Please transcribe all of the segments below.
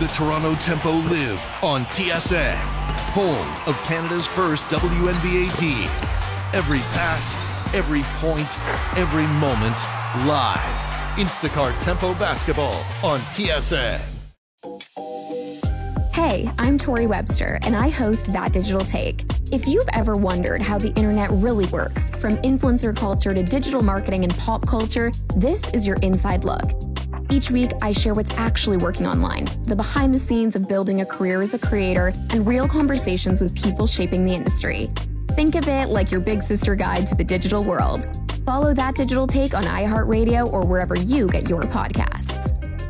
the Toronto Tempo live on TSN, home of Canada's first WNBA team. Every pass, every point, every moment, live. Instacart Tempo Basketball on TSN. Hey, I'm Tori Webster, and I host That Digital Take. If you've ever wondered how the internet really works, from influencer culture to digital marketing and pop culture, this is your inside look. Each week, I share what's actually working online, the behind the scenes of building a career as a creator, and real conversations with people shaping the industry. Think of it like your big sister guide to the digital world. Follow That Digital Take on iHeartRadio or wherever you get your podcasts.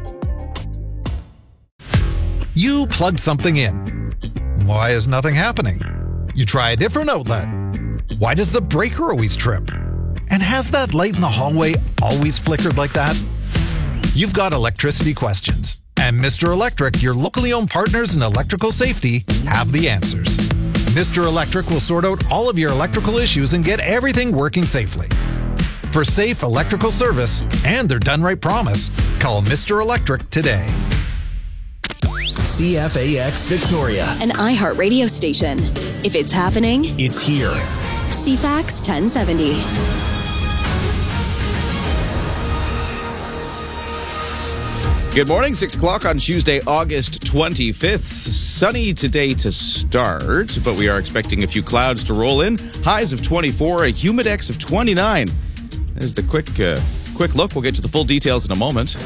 You plug something in. Why is nothing happening? You try a different outlet. Why does the breaker always trip? And has that light in the hallway always flickered like that? You've got electricity questions. And Mr. Electric, your locally owned partners in electrical safety, have the answers. Mr. Electric will sort out all of your electrical issues and get everything working safely. For safe electrical service and their done right promise, call Mr. Electric today. CFAX Victoria, an iHeartRadio station. If it's happening, it's here. CFAX 1070. Good morning, 6 o'clock on Tuesday, August 25th. Sunny today to start, but we are expecting a few clouds to roll in. Highs of 24, a humidex of 29. There's the quick look. We'll get to the full details in a moment.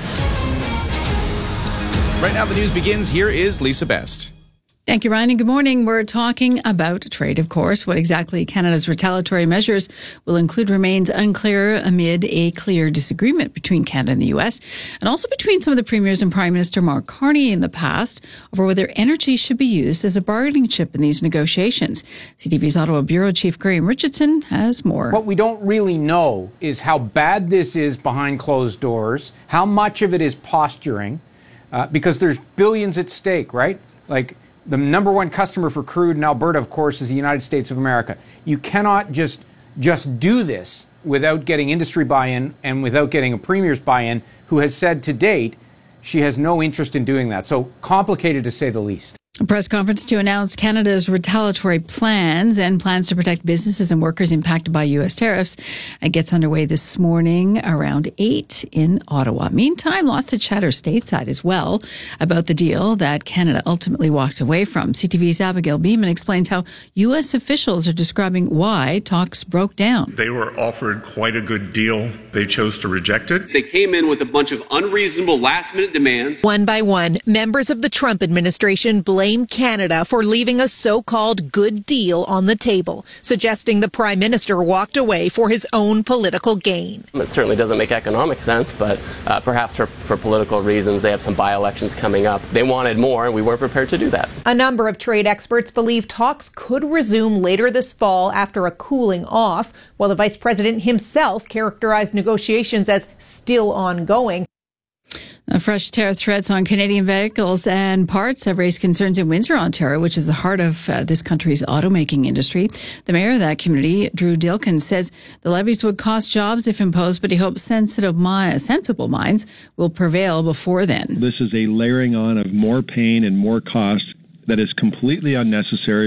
Right now, the news begins. Here is Lisa Best. Thank you, Ryan, and good morning. We're talking about trade, of course. What exactly Canada's retaliatory measures will include remains unclear amid a clear disagreement between Canada and the U.S., and also between some of the premiers and Prime Minister Mark Carney in the past over whether energy should be used as a bargaining chip in these negotiations. CTV's Ottawa Bureau Chief Graham Richardson has more. What we don't really know is how bad this is behind closed doors, how much of it is posturing, because there's billions at stake, right? Like, the number one customer for crude in Alberta, of course, is the United States of America. You cannot just do this without getting industry buy-in and without getting a premier's buy-in, who has said to date she has no interest in doing that. So complicated, to say the least. A press conference to announce Canada's retaliatory plans and plans to protect businesses and workers impacted by U.S. tariffs. It gets underway this morning around 8 in Ottawa. Meantime, lots of chatter stateside as well about the deal that Canada ultimately walked away from. CTV's Abigail Beeman explains how U.S. officials are describing why talks broke down. They were offered quite a good deal. They chose to reject it. They came in with a bunch of unreasonable last-minute demands. One by one, members of the Trump administration blame Canada for leaving a so-called good deal on the table, suggesting the Prime Minister walked away for his own political gain. It certainly doesn't make economic sense, but perhaps for political reasons, they have some by-elections coming up. They wanted more, and we weren't prepared to do that. A number of trade experts believe talks could resume later this fall after a cooling off, while the Vice President himself characterized negotiations as still ongoing. Fresh tariff threats on Canadian vehicles and parts have raised concerns in Windsor, Ontario, which is the heart of this country's automaking industry. The mayor of that community, Drew Dilkins, says the levies would cost jobs if imposed, but he hopes sensible minds will prevail before then. This is a layering on of more pain and more cost that is completely unnecessary.